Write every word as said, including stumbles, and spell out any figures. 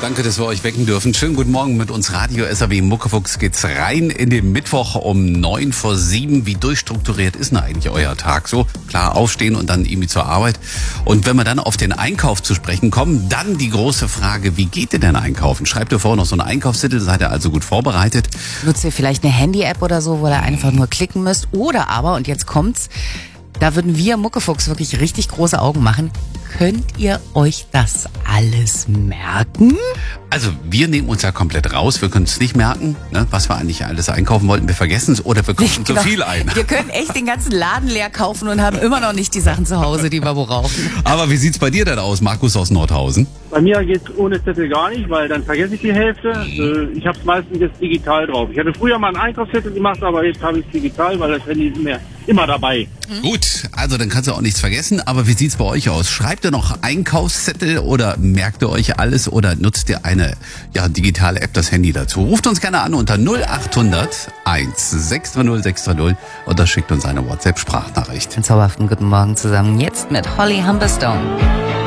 Danke, dass wir euch wecken dürfen. Schönen guten Morgen mit uns Radio S R W Muckefuchs geht's rein in den Mittwoch um neun vor sieben. Wie durchstrukturiert ist denn eigentlich euer Tag? So, klar, aufstehen und dann irgendwie zur Arbeit. Und wenn wir dann auf den Einkauf zu sprechen kommen, dann die große Frage, wie geht ihr denn einkaufen? Schreibt ihr vorher noch so einen Einkaufszettel, seid ihr also gut vorbereitet? Nutzt ihr vielleicht eine Handy-App oder so, wo ihr einfach nur klicken müsst? Oder aber, und jetzt kommt's, da würden wir Muckefuchs wirklich richtig große Augen machen. Könnt ihr euch das alles merken? Also wir nehmen uns ja komplett raus, wir können es nicht merken, ne, was wir eigentlich alles einkaufen wollten. Wir vergessen es oder wir kaufen zu Genau. viel ein. Wir können echt den ganzen Laden leer kaufen und haben immer noch nicht die Sachen zu Hause, die wir brauchen. Aber wie sieht's bei dir denn aus, Markus aus Nordhausen? Bei mir geht's ohne Zettel gar nicht, weil dann vergesse ich die Hälfte. Äh, Ich habe es meistens jetzt digital drauf. Ich hatte früher mal einen Einkaufszettel gemacht, aber jetzt habe ich es digital, weil das Handy ist mir immer dabei. Mhm. Gut, also dann kannst du auch nichts vergessen. Aber wie sieht's bei euch aus? Schreibt ihr noch Einkaufszettel oder merkt ihr euch alles oder nutzt ihr eine ja, digitale App, das Handy dazu? Ruft uns gerne an unter null acht hundert eins sechs drei null sechs drei null oder schickt uns eine WhatsApp-Sprachnachricht. Einen zauberhaften guten Morgen zusammen. Jetzt mit Holly Humberstone.